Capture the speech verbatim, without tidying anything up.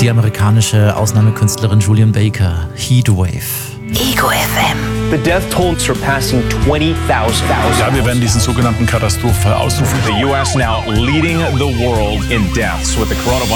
die amerikanische Ausnahmekünstlerin Julian Baker. Heatwave. Ego F M. The death toll surpassing twenty thousand. Ja, wir werden diesen sogenannten Katastrophenfall ausrufen. The U S now leading the world in deaths with the coronavirus.